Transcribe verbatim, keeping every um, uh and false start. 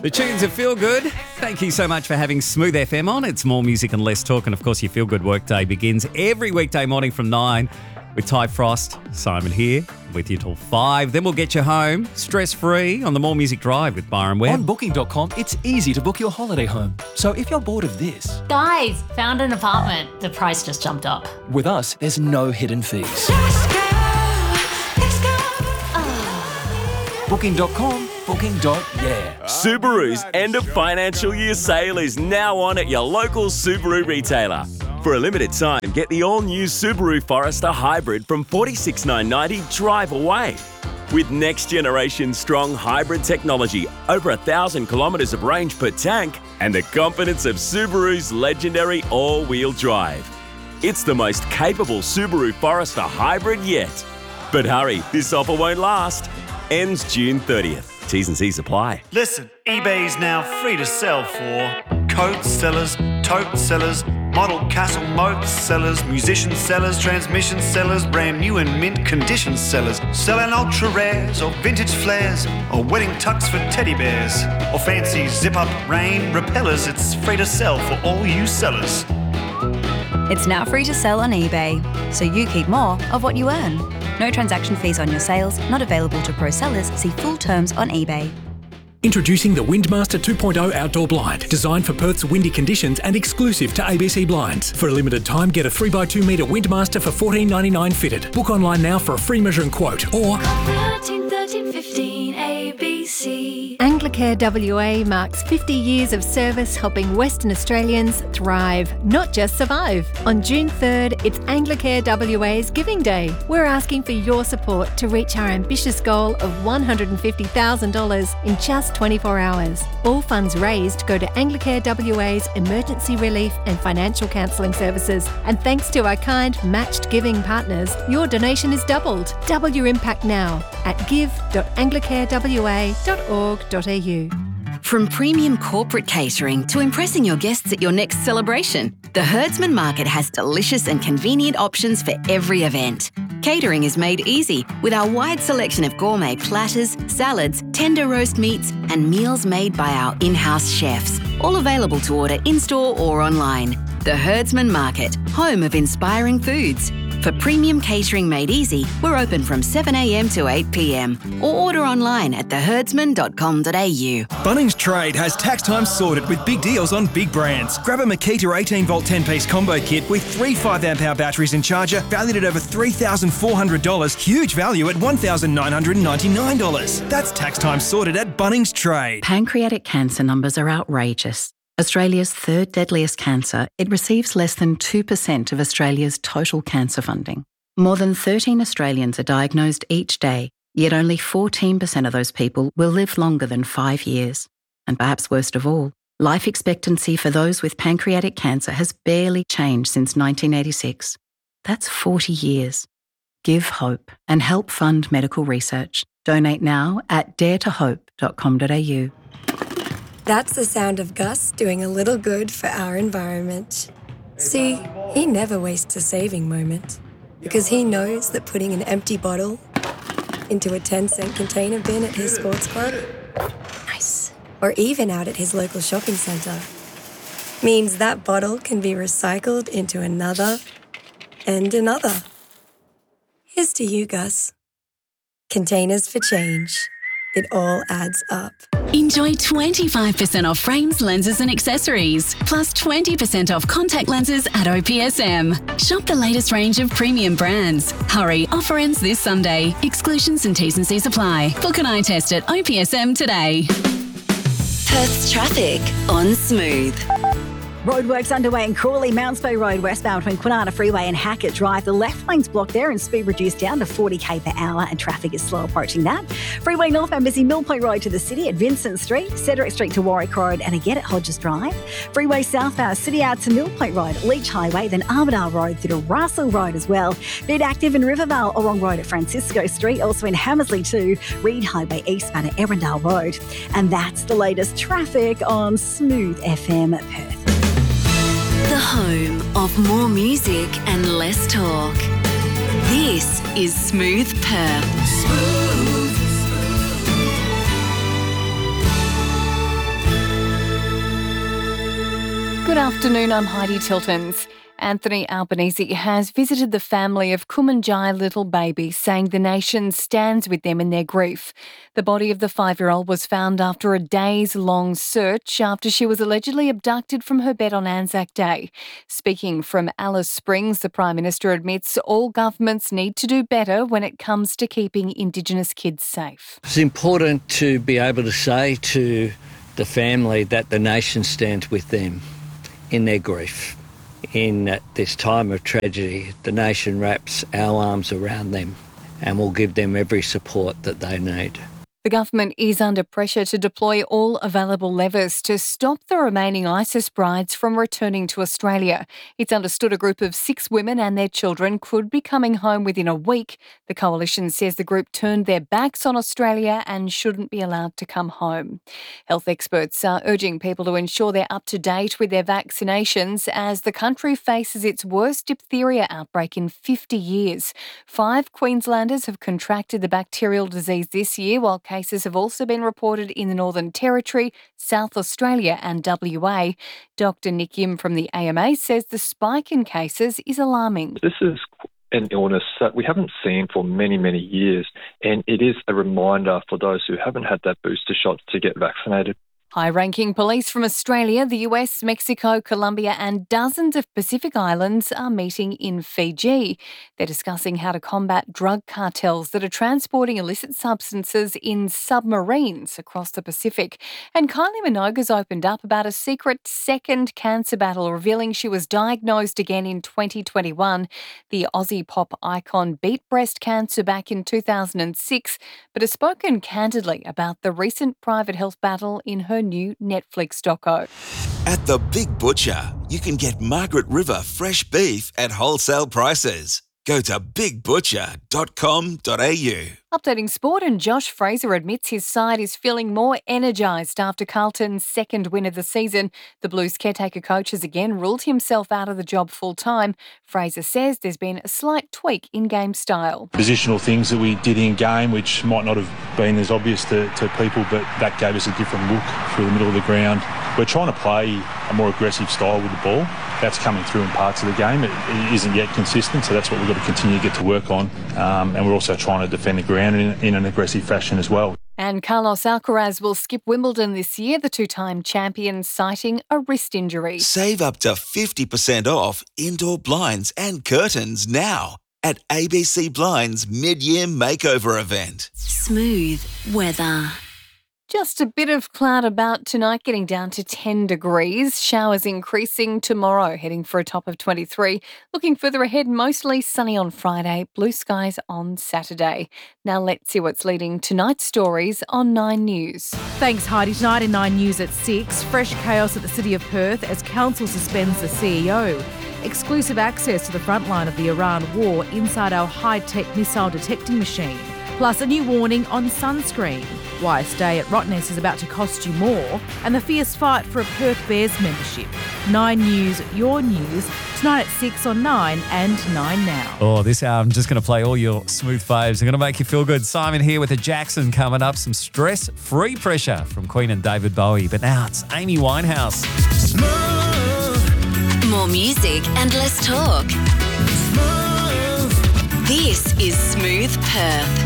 The tunes that feel good. Thank you so much for having Smooth F M on. It's more music and less talk. And of course, your Feel Good workday begins every weekday morning from nine with Ty Frost. Simon here with you till five. Then we'll get you home stress-free on the More Music Drive with Byron Webb. On booking dot com, it's easy to book your holiday home. So if you're bored of this... Guys, found an apartment. The price just jumped up. With us, there's no hidden fees. Let's go, let's go. booking dot com, booking dot yeah. Subaru's end of financial year sale is now on at your local Subaru retailer. For a limited time, get the all-new Subaru Forester Hybrid from forty-six thousand nine hundred ninety drive away. With next-generation strong hybrid technology, over a thousand kilometres of range per tank, and the confidence of Subaru's legendary all-wheel drive. It's the most capable Subaru Forester Hybrid yet. But hurry, this offer won't last. Ends June thirtieth. T's and C's apply. Listen, eBay's now free to sell for coat sellers, tote sellers, model castle moat sellers, musician sellers, transmission sellers, brand new and mint condition sellers, selling ultra rares or vintage flares or wedding tux for teddy bears or fancy zip-up rain repellers. It's free to sell for all you sellers. It's now free to sell on eBay, so you keep more of what you earn. No transaction fees on your sales, not available to pro sellers. See full terms on eBay. Introducing the Windmaster two point oh Outdoor Blind, designed for Perth's windy conditions and exclusive to A B C Blinds. For a limited time, get a three by two metre Windmaster for fourteen ninety-nine fitted. Book online now for a free measuring quote or... thirteen, thirteen, fifteen, A B C. Anglicare W A marks fifty years of service helping Western Australians thrive, not just survive. On June third, it's Anglicare W A's Giving Day. We're asking for your support to reach our ambitious goal of one hundred fifty thousand dollars in just twenty-four hours. All funds raised go to Anglicare W A's emergency relief and financial counselling services. And thanks to our kind matched giving partners, your donation is doubled. Double your impact now at give dot anglicare w a dot org dot a u. From premium corporate catering to impressing your guests at your next celebration, the Herdsman Market has delicious and convenient options for every event. Catering is made easy with our wide selection of gourmet platters, salads, tender roast meats, and meals made by our in-house chefs, all available to order in-store or online. The Herdsman Market, home of inspiring foods. For premium catering made easy, we're open from seven a m to eight p m or order online at the herdsman dot com dot a u. Bunnings Trade has tax time sorted with big deals on big brands. Grab a Makita eighteen volt ten piece combo kit with three five amp hour batteries and charger valued at over three thousand four hundred dollars. Huge value at one thousand nine hundred ninety-nine dollars. That's tax time sorted at Bunnings Trade. Pancreatic cancer numbers are outrageous. Australia's third deadliest cancer, it receives less than two percent of Australia's total cancer funding. More than thirteen Australians are diagnosed each day, yet only fourteen percent of those people will live longer than five years. And perhaps worst of all, life expectancy for those with pancreatic cancer has barely changed since nineteen eighty-six. That's forty years. Give hope and help fund medical research. Donate now at dare to hope dot com dot a u. That's the sound of Gus doing a little good for our environment. See, he never wastes a saving moment because he knows that putting an empty bottle into a ten cent container bin at his sports club, nice, or even out at his local shopping centre, means that bottle can be recycled into another and another. Here's to you, Gus. Containers for change. It all adds up. Enjoy twenty-five percent off frames, lenses and accessories, plus twenty percent off contact lenses at O P S M. Shop the latest range of premium brands. Hurry, offer ends this Sunday. Exclusions and T's and C's apply. Book an eye test at O P S M today. Perth's traffic on Smooth. Roadworks underway in Crawley, Mounts Bay Road westbound between Kwinana Freeway and Hackett Drive. The left lane's blocked there and speed reduced down to forty k per hour and traffic is slow approaching that. Freeway northbound busy Mill Point Road to the city at Vincent Street, Cedric Street to Warwick Road and again at Hodges Drive. Freeway southbound City Out to Mill Point Road, Leach Highway, then Armidale Road through to Russell Road as well. Bit active in Rivervale along road at Francisco Street, also in Hammersley too, Reed Highway eastbound at Erindale Road. And that's the latest traffic on Smooth F M Perth. The home of more music and less talk. This is Smooth Perth. Smooth. Good afternoon, I'm Heidi Tiltons. Anthony Albanese has visited the family of Kumanjai little baby, saying the nation stands with them in their grief. The body of the five-year-old was found after a days-long search after she was allegedly abducted from her bed on Anzac Day. Speaking from Alice Springs, the Prime Minister admits all governments need to do better when it comes to keeping Indigenous kids safe. It's important to be able to say to the family that the nation stands with them in their grief. In this time of tragedy, the nation wraps our arms around them and will give them every support that they need. The government is under pressure to deploy all available levers to stop the remaining ISIS brides from returning to Australia. It's understood a group of six women and their children could be coming home within a week. The coalition says the group turned their backs on Australia and shouldn't be allowed to come home. Health experts are urging people to ensure they're up to date with their vaccinations as the country faces its worst diphtheria outbreak in fifty years. Five Queenslanders have contracted the bacterial disease this year, while cases have also been reported in the Northern Territory, South Australia and W A. Doctor Nick Yim from the A M A says the spike in cases is alarming. This is an illness that we haven't seen for many, many years, and it is a reminder for those who haven't had that booster shot to get vaccinated. High-ranking police from Australia, the U S, Mexico, Colombia and dozens of Pacific islands are meeting in Fiji. They're discussing how to combat drug cartels that are transporting illicit substances in submarines across the Pacific. And Kylie Minogue's opened up about a secret second cancer battle, revealing she was diagnosed again in twenty twenty-one. The Aussie pop icon beat breast cancer back in two thousand six, but has spoken candidly about the recent private health battle in her new Netflix doco. At The Big Butcher, you can get Margaret River fresh beef at wholesale prices. Go to big butcher dot com dot a u. Updating sport, and Josh Fraser admits his side is feeling more energised after Carlton's second win of the season. The Blues caretaker coach has again ruled himself out of the job full-time. Fraser says there's been a slight tweak in game style. Positional things that we did in game, which might not have been as obvious to, to people, but that gave us a different look through the middle of the ground. We're trying to play a more aggressive style with the ball. That's coming through in parts of the game. It, it isn't yet consistent, so that's what we've got to continue to get to work on. Um, and we're also trying to defend the ground in, in an aggressive fashion as well. And Carlos Alcaraz will skip Wimbledon this year, the two-time champion citing a wrist injury. Save up to fifty percent off indoor blinds and curtains now at A B C Blinds mid-year makeover event. Smooth weather. Just a bit of cloud about tonight, getting down to ten degrees. Showers increasing tomorrow, heading for a top of twenty-three. Looking further ahead, mostly sunny on Friday, blue skies on Saturday. Now let's see what's leading tonight's stories on Nine News. Thanks, Heidi. Tonight in Nine News at six, fresh chaos at the City of Perth as Council suspends the C E O. Exclusive access to the front line of the Iran war inside our high-tech missile detecting machine. Plus a new warning on sunscreen. Why a stay at Rottnest is about to cost you more. And the fierce fight for a Perth Bears membership. Nine News, your news. Tonight at six on Nine and Nine Now. Oh, this hour I'm just going to play all your smooth faves. I'm going to make you feel good. Simon here with a Jackson coming up. Some stress-free pressure from Queen and David Bowie. But now it's Amy Winehouse. More music and less talk. This is Smooth Perth.